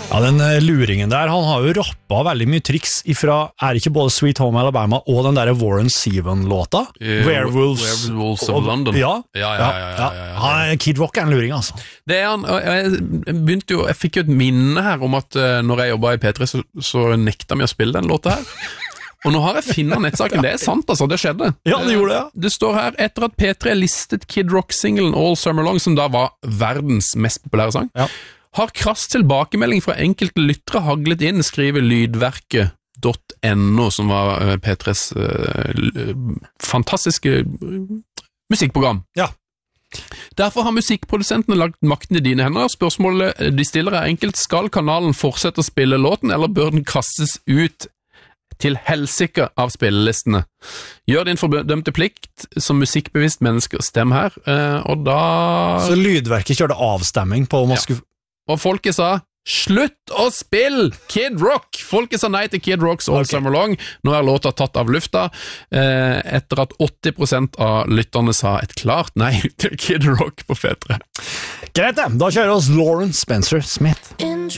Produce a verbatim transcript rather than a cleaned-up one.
Ja, den luringen der, han har jo rappet veldig mye triks ifra, er det ikke både Sweet Home Alabama og den der Warren Zevon-låta? Uh, Werewolves, Werewolves of og, London. Ja, ja, ja, ja, ja, ja, ja. ja. Kid Rock er en luring, altså. Det er han, jeg begynte jo, jeg fikk jo et minne her om at når jeg jobbet i P tre, så, så nekta vi å spille den låta her. Og nå har jeg finnet nettsaken, det er sant altså, det skjedde. Ja, det gjorde det, ja. Det står her, etter at P tre listet Kid Rock-singlen All Summer Long, som da var verdens mest populære sang, ja. Har krass tilbakemelding fra enkelte lyttere haglet inn, skriver lydverket .no, som var P tres uh, fantastiske musikkprogram. Ja. Derfor har musikkprodusentene lagt makten i dine hender. Spørsmålet de stiller er enkelt, skal kanalen fortsette å spille låten, eller bør den kastes ut til helsike av spillelistene? Gjør din fordømte plikt som musikkbevisst menneske, stem her, uh, og da... Så lydverket kjørte avstemming på om man ja. skulle... Og folket sa, slutt å spille Kid Rock! Folket sa nei til Kid Rocks All okay. Summer Long. Nå er låta tatt av lufta, eh, etter at åtti prosent av lytterne sa et klart nei til Kid Rock på P tre. Greit det, da kjører vi oss Lauren Spencer Smith.